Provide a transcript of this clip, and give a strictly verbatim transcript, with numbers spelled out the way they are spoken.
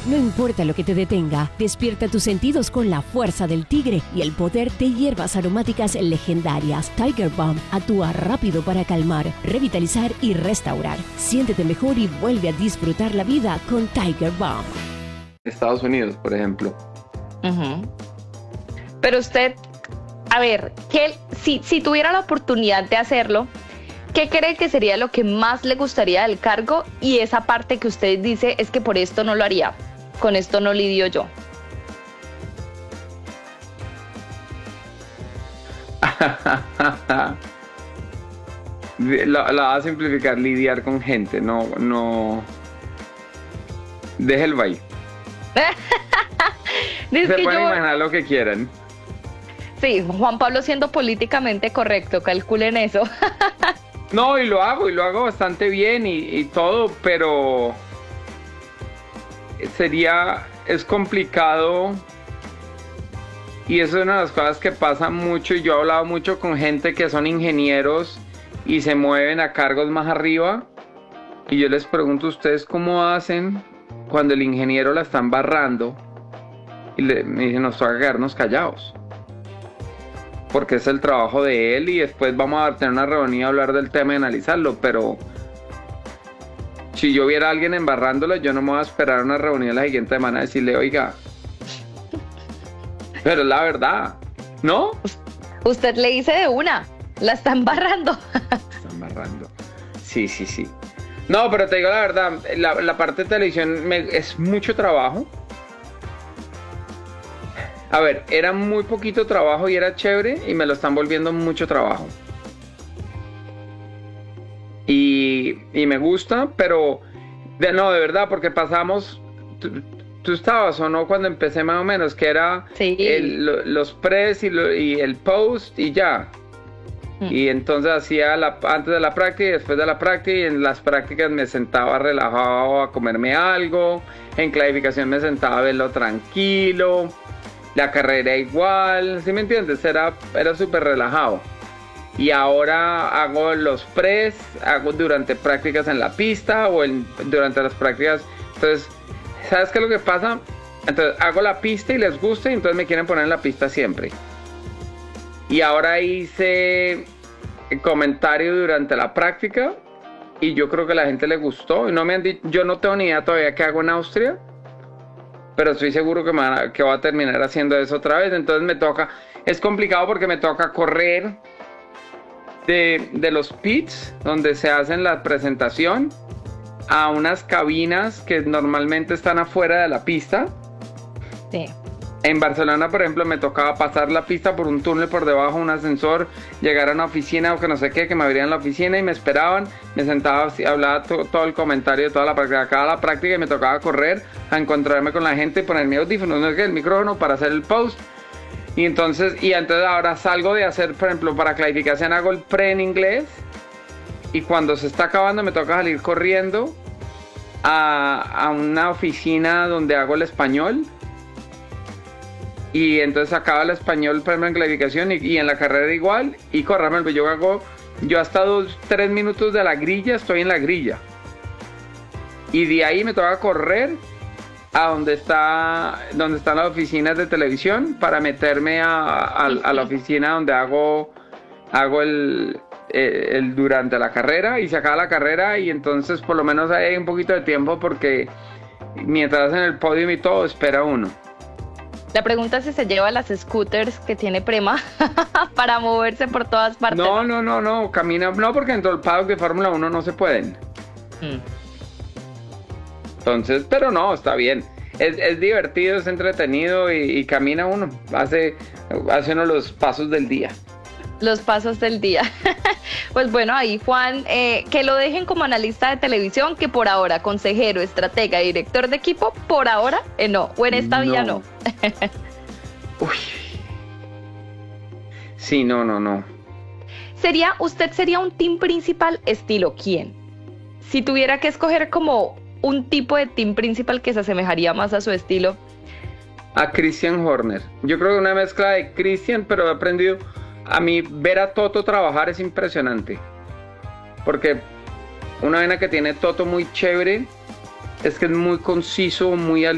No importa lo que te detenga, despierta tus sentidos con la fuerza del tigre y el poder de hierbas aromáticas legendarias. Tiger Balm actúa rápido para calmar, revitalizar y restaurar. Siéntete mejor y vuelve a disfrutar la vida con Tiger Balm. Estados Unidos, por ejemplo. Uh-huh. Pero usted, a ver, ¿qué, si, si tuviera la oportunidad de hacerlo, ¿qué cree que sería lo que más le gustaría del cargo? Y esa parte que usted dice es que por esto no lo haría, con esto no lidio yo. la, la va a simplificar, lidiar con gente, no, no. Déjelo ahí. Se pueden yo... imaginar lo que quieran. Sí, Juan Pablo siendo políticamente correcto, calculen eso. No, y lo hago, y lo hago bastante bien y, y todo, pero sería, es complicado, y eso es una de las cosas que pasa mucho, y yo he hablado mucho con gente que son ingenieros y se mueven a cargos más arriba, y yo les pregunto a ustedes cómo hacen cuando el ingeniero la está embarrando, y le, me dicen, nos toca quedarnos callados. Porque es el trabajo de él y después vamos a tener una reunión y hablar del tema y analizarlo, pero si yo viera a alguien embarrándolo, yo no me voy a esperar a una reunión la siguiente semana a decirle, oiga, pero es la verdad, ¿no? Usted le dice de una, la está embarrando. Está embarrando, sí, sí, sí. No, pero te digo la verdad, la, la parte de televisión me, es mucho trabajo. A ver, era muy poquito trabajo y era chévere y me lo están volviendo mucho trabajo. Y, y me gusta, pero de, no, de verdad, porque pasamos, tú, tú estabas o no cuando empecé más o menos, que era sí. el, lo, los press y, lo, y el post y ya. Mm. Y entonces hacía la, antes de la práctica y después de la práctica, y en las prácticas me sentaba relajado a comerme algo, en clasificación me sentaba a verlo tranquilo. La carrera igual, ¿sí me entiendes? Era, era súper relajado. Y ahora hago los press, hago durante prácticas en la pista o en, durante las prácticas. Entonces, ¿sabes qué es lo que pasa? Entonces hago la pista y les gusta y entonces me quieren poner en la pista siempre. Y ahora hice comentario durante la práctica y yo creo que a la gente le gustó. Y no me han dicho, yo no tengo ni idea todavía qué hago en Austria, pero estoy seguro que, me van a, que voy a terminar haciendo eso otra vez. Entonces me toca, es complicado porque me toca correr de, de los pits donde se hacen la presentación a unas cabinas que normalmente están afuera de la pista. Sí. En Barcelona, por ejemplo, me tocaba pasar la pista por un túnel por debajo, un ascensor, llegar a una oficina o que no sé qué, que me abrían la oficina y me esperaban, me sentaba, hablaba to, todo el comentario de toda la práctica, cada la práctica y me tocaba correr a encontrarme con la gente y poner mi audífono, no es que el micrófono para hacer el post. Y entonces, y entonces ahora salgo de hacer, por ejemplo, para clasificación hago el pre en inglés y cuando se está acabando me toca salir corriendo a, a una oficina donde hago el español. Y entonces acaba el español primero en clasificación y, y en la carrera igual y correrme. Yo hago, yo hasta dos, tres minutos de la grilla estoy en la grilla y de ahí me toca correr a donde está donde están las oficinas de televisión para meterme a, a, a la oficina donde hago hago el, el, el durante la carrera y se acaba la carrera y entonces por lo menos hay un poquito de tiempo porque mientras en el podio y todo espera uno. La pregunta es si se lleva las scooters que tiene Prema para moverse por todas partes. No, no, no, no, camina, no, porque dentro del paddock de Fórmula uno no se pueden. Mm. Entonces, pero no, está bien. Es, es divertido, es entretenido y, y camina uno, hace, hace uno los pasos del día. Los pasos del día. Pues bueno, ahí Juan, eh, que lo dejen como analista de televisión, que por ahora, consejero, estratega y director de equipo, por ahora eh, no, o en esta no. vía no. Uy. Sí, no, no, no. Sería, usted sería un team principal estilo ¿quién? Si tuviera que escoger como un tipo de team principal que se asemejaría más a su estilo. A Christian Horner. Yo creo que una mezcla de Christian, pero he aprendido... A mí ver a Toto trabajar es impresionante, porque una vaina que tiene Toto muy chévere es que es muy conciso, muy al